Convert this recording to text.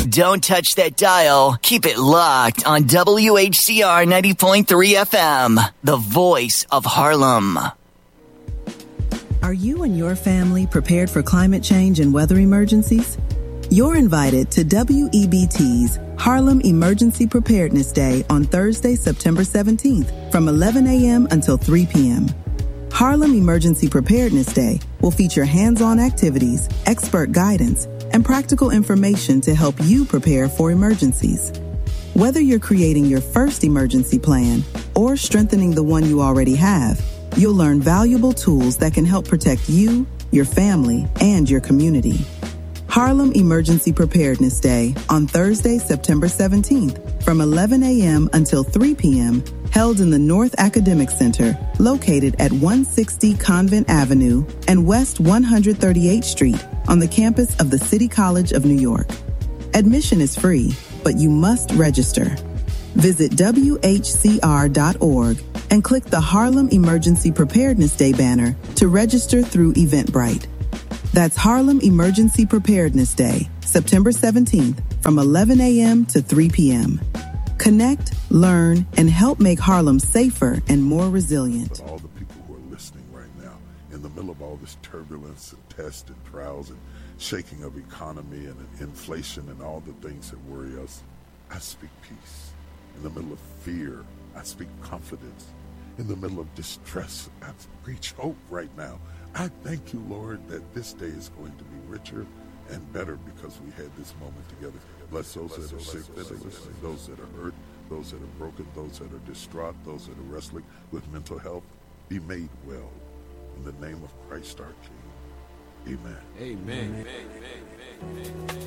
Don't touch that dial. Keep it locked on WHCR 90.3 FM, the voice of Harlem. Are you and your family prepared for climate change and weather emergencies? You're invited to WEBT's Harlem Emergency Preparedness Day on Thursday, September 17th from 11 a.m. until 3 p.m. Harlem Emergency Preparedness Day will feature hands-on activities, expert guidance, and practical information to help you prepare for emergencies. Whether you're creating your first emergency plan or strengthening the one you already have, you'll learn valuable tools that can help protect you, your family, and your community. Harlem Emergency Preparedness Day on Thursday, September 17th from 11 a.m. until 3 p.m. held in the North Academic Center located at 160 Convent Avenue and West 138th Street on the campus of the City College of New York. Admission is free, but you must register. Visit WHCR.org and click the Harlem Emergency Preparedness Day banner to register through Eventbrite. That's Harlem Emergency Preparedness Day, September 17th from 11 a.m. to 3 p.m. Connect, learn, and help make Harlem safer and more resilient. But all the people who are listening right now, in the middle of all this turbulence and tests and trials and shaking of economy and inflation and all the things that worry us, I speak peace. In the middle of fear, I speak confidence. In the middle of distress, I preach hope right now. I thank you, Lord, that this day is going to be richer and better because we had this moment together. Bless those that are sick, that are listening, those that are hurt, those that are broken, those that are distraught, those that are wrestling with mental health. Be made well in the name of Christ our King. Amen. Amen. Amen. Amen. Amen.